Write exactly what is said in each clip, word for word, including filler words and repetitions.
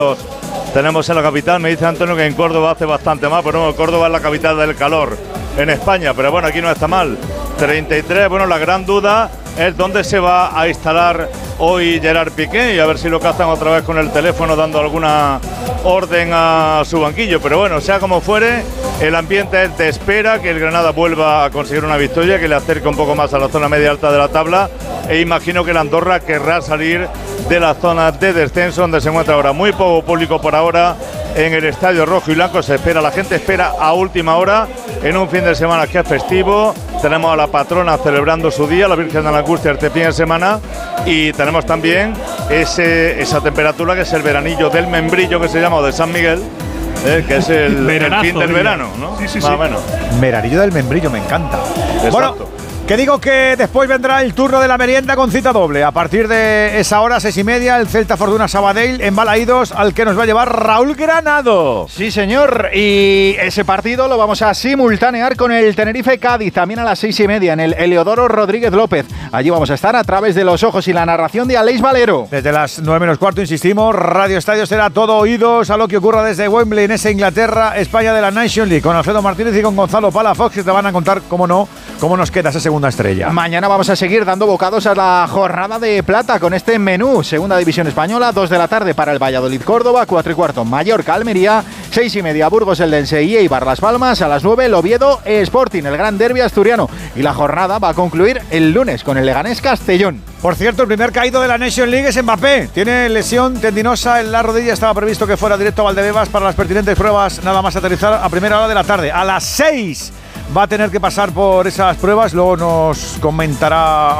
tenemos en la capital. Me dice Antonio que en Córdoba hace bastante más, pero no, Córdoba es la capital del calor en España, pero bueno, aquí no está mal. treinta y tres, bueno, la gran duda es dónde se va a instalar hoy Gerard Piqué, y a ver si lo cazan otra vez con el teléfono dando alguna orden a su banquillo. Pero bueno, sea como fuere, el ambiente es de espera, que el Granada vuelva a conseguir una victoria que le acerque un poco más a la zona media alta de la tabla, e imagino que el Andorra querrá salir de la zona de descenso donde se encuentra ahora. Muy poco público por ahora en el Estadio Rojo y Blanco. Se espera, la gente espera a última hora en un fin de semana que es festivo. Tenemos a la patrona celebrando su día, la Virgen de la Angustia, este fin de semana, y tenemos también ese, esa temperatura que es el veranillo del membrillo, que se llama, o de San Miguel, eh, que es el, el fin del verano, ¿no? Sí, sí, más sí. o menos. Veranillo del membrillo, me encanta. Exacto. Bueno, que digo que después vendrá el turno de la merienda con cita doble. A partir de esa hora, seis y media, el Celta Fortuna Sabadell en Balaídos, al que nos va a llevar Raúl Granado. Sí, señor. Y ese partido lo vamos a simultanear con el Tenerife Cádiz, también a las seis y media, en el Heliodoro Rodríguez López. Allí vamos a estar a través de los ojos y la narración de Aleix Valero. Desde las nueve menos cuarto, insistimos, Radio Estadio será todo oídos a lo que ocurra desde Wembley en esa Inglaterra, España de la Nations League, con Alfredo Martínez y con Gonzalo Palafox, que te van a contar, cómo no, cómo nos queda esa segunda estrella. Mañana vamos a seguir dando bocados a la jornada de plata con este menú. Segunda División Española, dos de la tarde para el Valladolid Córdoba, cuatro y cuarto Mallorca Almería, seis y media Burgos Eldense y Eibar Las Palmas, a las nueve el Oviedo Sporting, el gran derbi asturiano. Y la jornada va a concluir el lunes con el Leganés Castellón. Por cierto, el primer caído de la Nation League es Mbappé. Tiene lesión tendinosa en la rodilla. Estaba previsto que fuera directo a Valdebebas para las pertinentes pruebas, nada más aterrizar a primera hora de la tarde. A las seis va a tener que pasar por esas pruebas. Luego nos comentará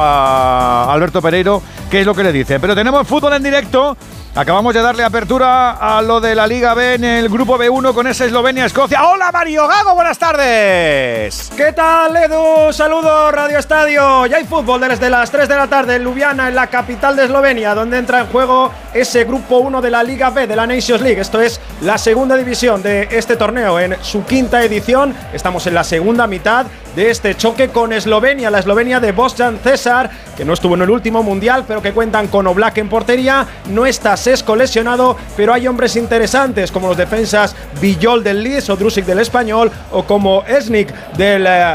a Alberto Pereiro qué es lo que le dice. Pero tenemos fútbol en directo. Acabamos de darle apertura a lo de la Liga B en el grupo B uno con esa Eslovenia-Escocia. ¡Hola, Mario Gago! ¡Buenas tardes! ¿Qué tal, Edu? Saludos, Radio Estadio. Ya hay fútbol desde las tres de la tarde en Ljubljana, en la capital de Eslovenia, donde entra en juego ese grupo uno de la Liga B de la Nations League. Esto es la segunda división de este torneo en su quinta edición. Estamos en la segunda mitad de este choque con Eslovenia, la Eslovenia de Bojan Cesar, que no estuvo en el último mundial, pero que cuentan con Oblak en portería. No está Sesco lesionado, pero hay hombres interesantes como los defensas Villol del Leeds o Drusic del Español, o como Esnik del eh,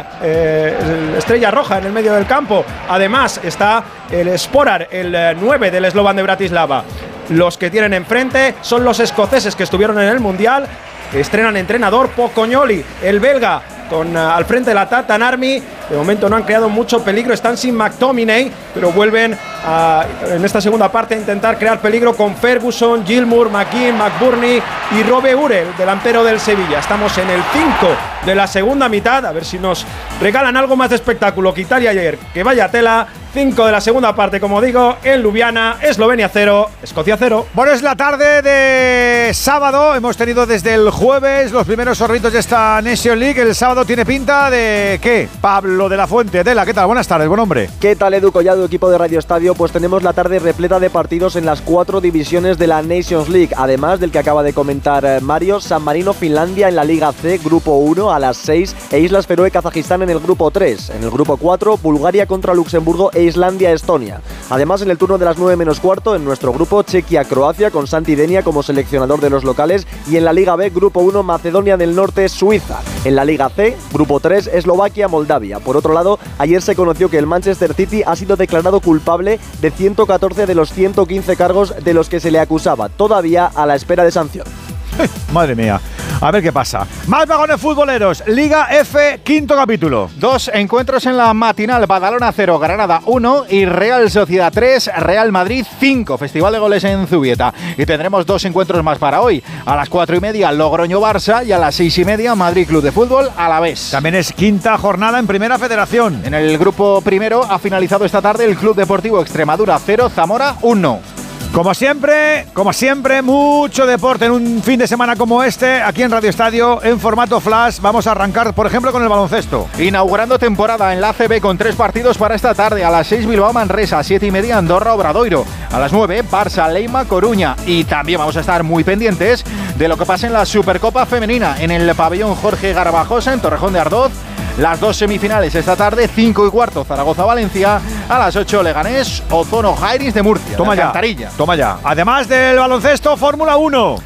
eh, Estrella Roja en el medio del campo. Además está el Sporar, el eh, nueve del Slovan de Bratislava. Los que tienen enfrente son los escoceses que estuvieron en el mundial. Estrenan entrenador Pocognoli, el belga, con uh, al frente de la Tatan Army. De momento no han creado mucho peligro, están sin McTominay, pero vuelven a, en esta segunda parte a intentar crear peligro con Ferguson, Gilmour, McGinn, McBurney y Robe Ure, el delantero del Sevilla. Estamos en el cinco de la segunda mitad, a ver si nos regalan algo más de espectáculo que Italia ayer, que vaya tela. cinco de la segunda parte, como digo, en Ljubljana, Eslovenia cero, Escocia cero. Bueno, es la tarde de sábado. Hemos tenido desde el jueves los primeros sorritos de esta Nation League. El sábado tiene pinta de ¿qué? Pablo de la Fuente. Dela, ¿qué tal? Buenas tardes, buen hombre. ¿Qué tal, Edu Collado, equipo de Radio Estadio? Pues tenemos la tarde repleta de partidos en las cuatro divisiones de la Nations League. Además del que acaba de comentar Mario, San Marino, Finlandia en la Liga C, grupo uno a las seis, e Islas Feroe, Kazajistán en el grupo tres. En el grupo cuatro, Bulgaria contra Luxemburgo e Islandia-Estonia. Además, en el turno de las nueve menos cuarto, en nuestro grupo, Chequia-Croacia con Santi Denia como seleccionador de los locales, y en la Liga B, grupo uno, Macedonia del Norte, Suiza. En la Liga C, grupo tres, Eslovaquia-Moldavia. Por otro lado, ayer se conoció que el Manchester City ha sido declarado culpable de ciento catorce de los ciento quince cargos de los que se le acusaba, todavía a la espera de sanción. Madre mía, a ver qué pasa. Más vagones futboleros, Liga F, quinto capítulo. Dos encuentros en la matinal, Badalona cero, Granada uno y Real Sociedad tres, Real Madrid cinco, Festival de Goles en Zubieta. Y tendremos dos encuentros más para hoy, a las cuatro y media Logroño-Barça y a las seis y media Madrid Club de Fútbol Alavés. También es quinta jornada en Primera Federación. En el grupo primero ha finalizado esta tarde el Club Deportivo Extremadura cero, Zamora uno. Como siempre, como siempre, mucho deporte en un fin de semana como este, aquí en Radio Estadio, en formato flash. Vamos a arrancar, por ejemplo, con el baloncesto. Inaugurando temporada en la A C B con tres partidos para esta tarde. A las seis Bilbao Manresa, a siete y media Andorra Obradoiro. A las nueve Barça Leima Coruña. Y también vamos a estar muy pendientes de lo que pasa en la Supercopa Femenina en el pabellón Jorge Garbajosa en Torrejón de Ardoz. Las dos semifinales esta tarde, cinco y cuarto Zaragoza-Valencia, A las ocho, Leganés, Ozono Jairis de Murcia. Toma de ya. Alcantarilla. Toma ya. Además del baloncesto, Fórmula uno.